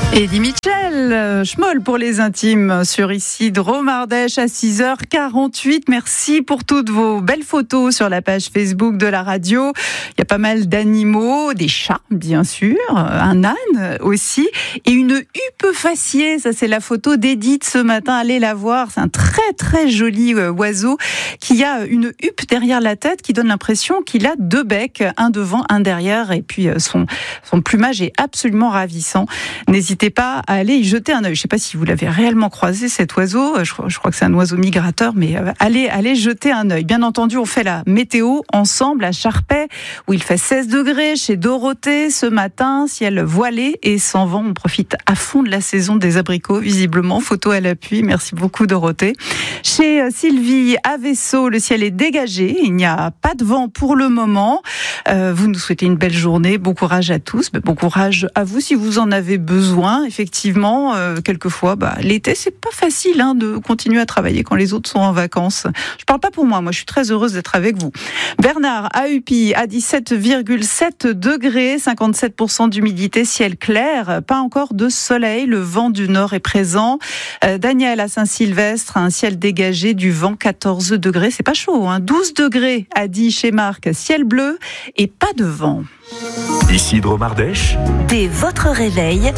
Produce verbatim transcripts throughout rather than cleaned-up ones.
Eddie Mitchell, Schmoll pour les intimes sur ici Drôme Ardèche à six heures quarante-huit. Merci pour toutes vos belles photos sur la page Facebook de la radio. Il y a pas mal d'animaux, des chats bien sûr, un âne aussi et une huppe faciée. Ça c'est la photo d'Edith ce matin. Allez la voir. C'est un très très joli oiseau qui a une huppe derrière la tête qui donne l'impression qu'il a deux becs, un devant, un derrière et puis son, son plumage est absolument ravissant. N'hésitez pas à aller y jeter un œil. Je ne sais pas si vous l'avez réellement croisé cet oiseau. Je, je crois que c'est un oiseau migrateur, mais euh, allez, allez jeter un œil. Bien entendu, on fait la météo ensemble à Charpey, où il fait seize degrés chez Dorothée ce matin, ciel voilé et sans vent. On profite à fond de la saison des abricots, visiblement. Photo à l'appui. Merci beaucoup, Dorothée. Chez Sylvie à Vaisseau, le ciel est dégagé. Il n'y a pas de vent pour le moment. Euh, vous nous souhaitez une belle journée. Bon courage à tous. Bon courage à vous si vous en avez besoin. Effectivement, euh, quelquefois, bah, l'été, c'est pas facile hein, de continuer à travailler quand les autres sont en vacances. Je parle pas pour moi, moi je suis très heureuse d'être avec vous. Bernard à Upi à dix-sept virgule sept degrés, cinquante-sept pour cent d'humidité, ciel clair, pas encore de soleil, le vent du nord est présent. Euh, Daniel à Saint-Sylvestre, un ciel dégagé, du vent, quatorze degrés, c'est pas chaud, hein, douze degrés à Die chez Marc, ciel bleu et pas de vent. Ici Drôme Ardèche. Dès votre réveil.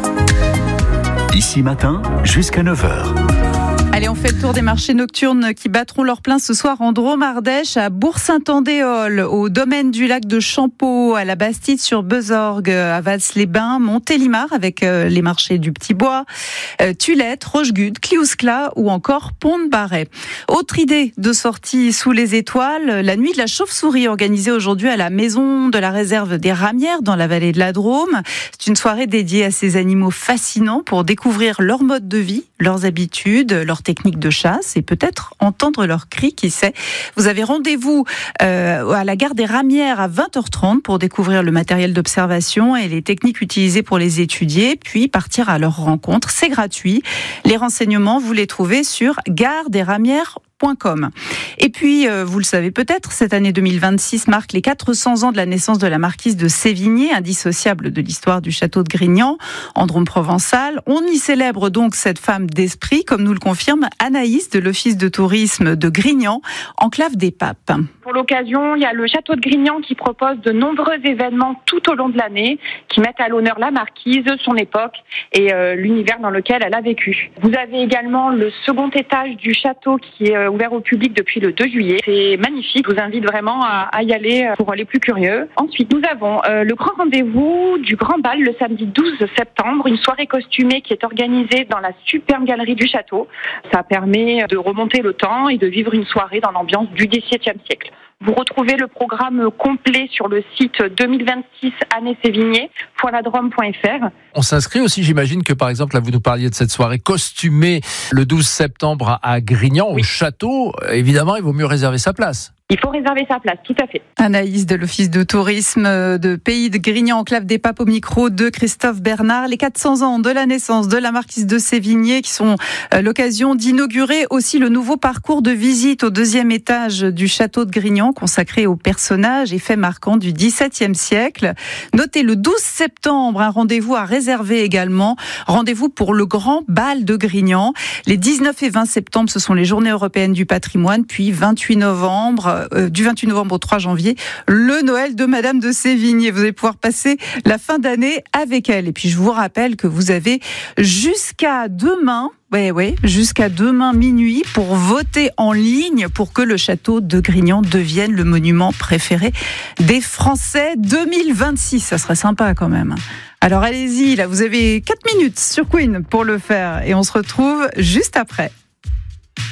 Ici matin, jusqu'à neuf heures. Allez, on fait le tour des marchés nocturnes qui battront leur plein ce soir en Drôme Ardèche, à Bourg-Saint-Andéol, au domaine du lac de Champeau, à la Bastide sur Bezorgues, à Vals-les-Bains, Montélimar avec les marchés du Petit Bois, Tulette, Rochegude, Cliouscla ou encore Pont-de-Barret. Autre idée de sortie sous les étoiles, la nuit de la chauve-souris organisée aujourd'hui à la maison de la réserve des Ramières dans la vallée de la Drôme. C'est une soirée dédiée à ces animaux fascinants pour découvrir leur mode de vie, leurs habitudes, leurs techniques de chasse et peut-être entendre leurs cris, qui sait. Vous avez rendez-vous euh, à la gare des Ramières à vingt heures trente pour découvrir le matériel d'observation et les techniques utilisées pour les étudier, puis partir à leur rencontre. C'est gratuit. Les renseignements, vous les trouvez sur gare des ramières point com. Et puis, euh, vous le savez peut-être, cette année deux mille vingt-six marque les quatre cents ans de la naissance de la marquise de Sévigné, indissociable de l'histoire du château de Grignan, en Drôme provençal. On y célèbre donc cette femme d'esprit, comme nous le confirme Anaïs de l'Office de tourisme de Grignan, enclave des Papes. Pour l'occasion, il y a le château de Grignan qui propose de nombreux événements tout au long de l'année qui mettent à l'honneur la marquise, son époque et euh, l'univers dans lequel elle a vécu. Vous avez également le second étage du château qui est euh, ouvert au public depuis le deux juillet. C'est magnifique, je vous invite vraiment à, à y aller pour les plus curieux. Ensuite, nous avons euh, le grand rendez-vous du Grand Bal le samedi douze septembre, une soirée costumée qui est organisée dans la superbe galerie du château. Ça permet de remonter le temps et de vivre une soirée dans l'ambiance du dix-septième siècle. Vous retrouvez le programme complet sur le site deux mille vingt-six année Sévigné point la drôme point f r. On s'inscrit aussi, j'imagine que par exemple, là vous nous parliez de cette soirée costumée le douze septembre à Grignan, oui. Au château. Évidemment, il vaut mieux réserver sa place. Il faut réserver sa place, tout à fait. Anaïs de l'Office de tourisme de Pays de Grignan, enclave des Papes, au micro de Christophe Bernard. Les quatre cents ans de la naissance de la marquise de Sévigné qui sont l'occasion d'inaugurer aussi le nouveau parcours de visite au deuxième étage du château de Grignan, consacré aux personnages et faits marquants du dix-septième siècle. Notez le douze septembre, un rendez-vous à réserver également. Rendez-vous pour le grand bal de Grignan. Les dix-neuf et vingt septembre, ce sont les journées européennes du patrimoine, puis vingt-huit novembre, Euh, du vingt-huit novembre au trois janvier, le Noël de Madame de Sévigné. Vous allez pouvoir passer la fin d'année avec elle. Et puis je vous rappelle que vous avez jusqu'à demain, ouais, ouais, jusqu'à demain minuit pour voter en ligne pour que le château de Grignan devienne le monument préféré des Français deux mille vingt-six. Ça serait sympa quand même. Alors allez-y, là vous avez quatre minutes sur Queen pour le faire et on se retrouve juste après.